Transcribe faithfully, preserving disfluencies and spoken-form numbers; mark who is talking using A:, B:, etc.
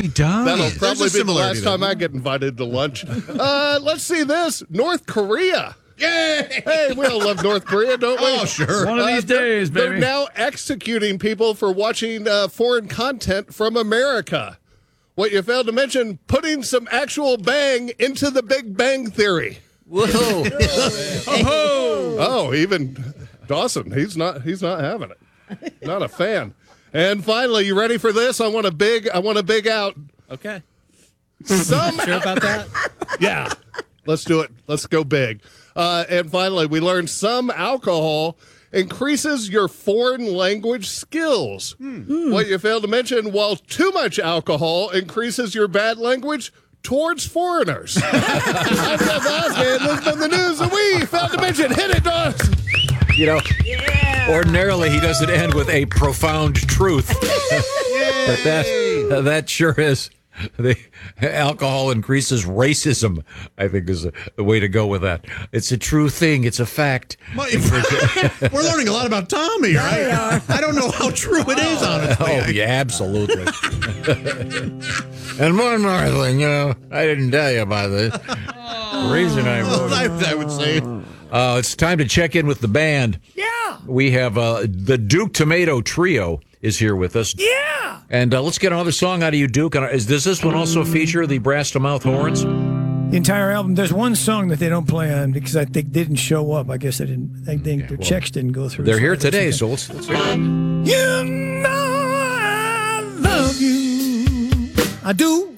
A: he does.
B: That'll
A: There's
B: probably
A: a
B: be the
A: similarity
B: last time
A: there.
B: I get invited to lunch. Uh, let's see this. North Korea.
A: Yay!
B: Hey, we all love North Korea, don't we?
A: Oh, sure.
C: One of these
B: they're-
C: days,
B: They're
C: baby.
B: now executing people for watching uh, foreign content from America. What you failed to mention, putting some actual bang into the Big Bang Theory.
D: Whoa.
C: Oh,
B: Oh, even Dawson, he's not he's not having it. Not a fan. And finally, you ready for this? I want a big I want a big out.
D: Okay.
B: Some
D: Sure about that?
B: Yeah. Let's do it. Let's go big. Uh, and finally, we learned some alcohol increases your foreign language skills. What you failed to mention, while too much alcohol increases your bad language towards foreigners. I'm Jeff Osman. This has been the news that we failed to mention. Hit it, Dawson.
E: You know, ordinarily he doesn't end with a profound truth. But that, that sure is. The alcohol increases racism, I think, is a, the way to go with that. It's a true thing. It's a fact.
A: We're learning a lot about Tom here. I, I don't know how true it is, honestly.
E: Oh, yeah, absolutely. And one more thing, you know, I didn't tell you about this. The reason I wrote
A: I, I would say.
E: Uh, it's time to check in with the band. Yeah. We have uh, the Duke Tomato Trio is here with us.
C: yeah.
E: And uh, let's get another song out of you, Duke. And is, does this one also feature the brass to mouth horns?
C: The entire album. There's one song that they don't play on because I think they didn't show up. I guess I didn't. I think their
E: well,
C: checks didn't go through.
E: They're
C: so
E: here
C: I guess
E: today,
C: I-
E: so let's, let's hear it.
C: You know I love you. I do.